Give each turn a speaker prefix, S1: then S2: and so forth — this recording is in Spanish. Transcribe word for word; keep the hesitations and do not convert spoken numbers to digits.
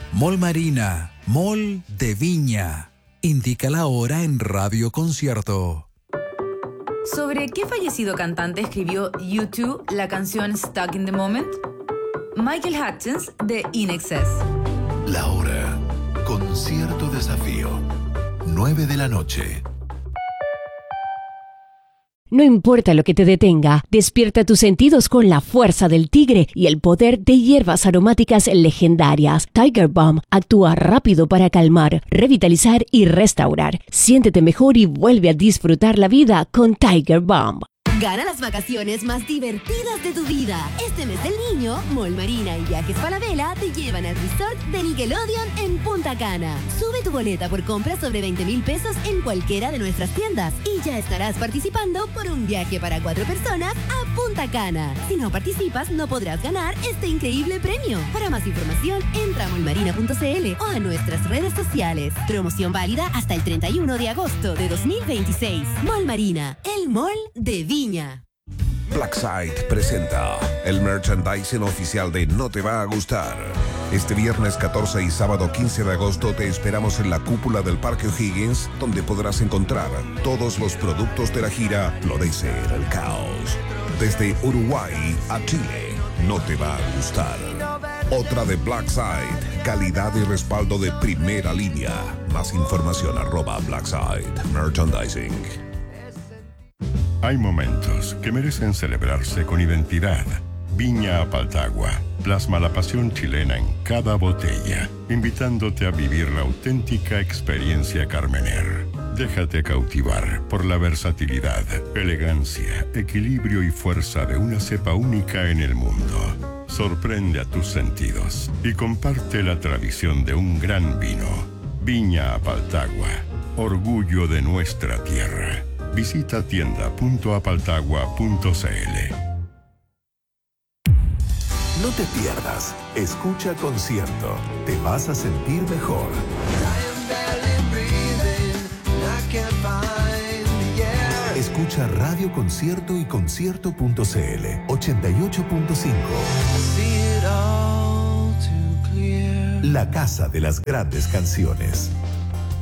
S1: Mall Marina, Mall de Viña. Indica la hora en Radio Concierto.
S2: ¿Sobre qué fallecido cantante escribió U dos la canción Stuck in the Moment? Michael Hutchence de In Excess.
S3: La hora. Concierto Desafío. nueve de la noche.
S4: No importa lo que te detenga, despierta tus sentidos con la fuerza del tigre y el poder de hierbas aromáticas legendarias. Tiger Balm actúa rápido para calmar, revitalizar y restaurar. Siéntete mejor y vuelve a disfrutar la vida con Tiger Balm.
S5: Gana las vacaciones más divertidas de tu vida. Este mes del niño, Mall Marina y Viajes Falabella te llevan al resort de Nickelodeon en Punta Cana. Sube tu boleta por compras sobre veinte mil pesos en cualquiera de nuestras tiendas y ya estarás participando por un viaje para cuatro personas a Punta Cana. Si no participas, no podrás ganar este increíble premio. Para más información, entra a mallmarina punto cl o a nuestras redes sociales. Promoción válida hasta el treinta y uno de agosto de dos mil veintiséis. Mall Marina, el mall de Viña.
S6: Blackside presenta el merchandising oficial de No Te Va a Gustar. Este viernes catorce y sábado quince de agosto te esperamos en la cúpula del Parque O'Higgins, donde podrás encontrar todos los productos de la gira Florecer el Caos. Desde Uruguay a Chile, No Te Va a Gustar. Otra de Blackside, calidad y respaldo de primera línea. Más información arroba Blackside Merchandising.
S7: Hay momentos que merecen celebrarse con identidad. Viña Apaltagua plasma la pasión chilena en cada botella, invitándote a vivir la auténtica experiencia Carmener. Déjate cautivar por la versatilidad, elegancia, equilibrio y fuerza de una cepa única en el mundo. Sorprende a tus sentidos y comparte la tradición de un gran vino. Viña Apaltagua, orgullo de nuestra tierra. Visita tienda punto apaltagua punto cl.
S3: No te pierdas. Escucha concierto. Te vas a sentir mejor. Escucha Radio Concierto y concierto punto cl ochenta y ocho punto cinco. La casa de las grandes canciones.